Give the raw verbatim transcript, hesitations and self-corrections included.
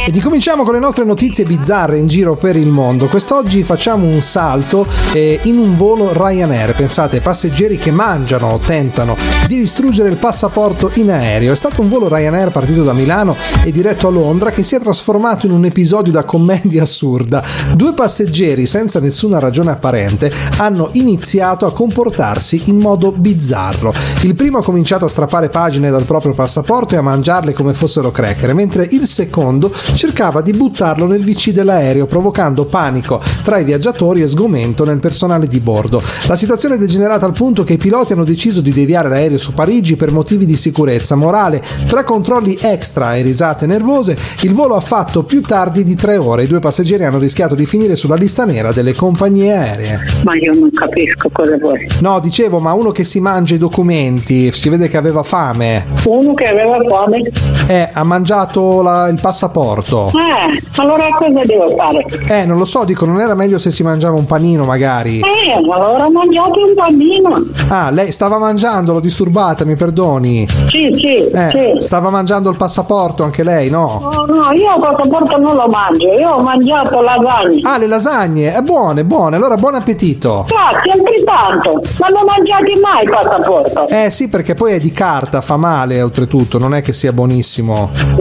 E ricominciamo con le nostre notizie bizzarre in giro per il mondo. Quest'oggi facciamo un salto eh, in un volo Ryanair. Pensate, passeggeri che mangiano o tentano di distruggere il passaporto in aereo. È stato un volo Ryanair partito da Milano e diretto a Londra che si è trasformato in un episodio da commedia assurda. Due passeggeri, senza nessuna ragione apparente, hanno iniziato a comportarsi in modo bizzarro. Il primo ha cominciato a strappare pagine dal proprio passaporto e a mangiarle come fossero cracker, mentre il secondo cercava di buttarlo nel V C dell'aereo, provocando panico tra i viaggiatori e sgomento nel personale di bordo. La situazione è degenerata al punto che i piloti hanno deciso di deviare l'aereo su Parigi per motivi di sicurezza. Morale, tra controlli extra e risate nervose, il volo ha fatto più tardi di tre ore. I due passeggeri hanno rischiato di finire sulla lista nera delle compagnie aeree. Ma io non capisco cosa vuoi. No, dicevo, ma uno che si mangia i documenti, si vede che aveva fame. Uno che aveva fame? Eh, ha mangiato la, il passaporto. Eh, allora cosa devo fare? Eh, non lo so, dico, non era meglio se si mangiava un panino magari? Eh, allora mangiate un panino. Ah, lei stava mangiando, l'ho disturbata, mi perdoni. Sì, sì, eh, sì. Stava mangiando il passaporto anche lei, no? No, no, io il passaporto non lo mangio, io ho mangiato lasagne. Ah, le lasagne, è buone, buone, allora buon appetito. Grazie, altrettanto, ma non mangiate mai il passaporto. Eh sì, perché poi è di carta, fa male oltretutto, non è che sia buonissimo.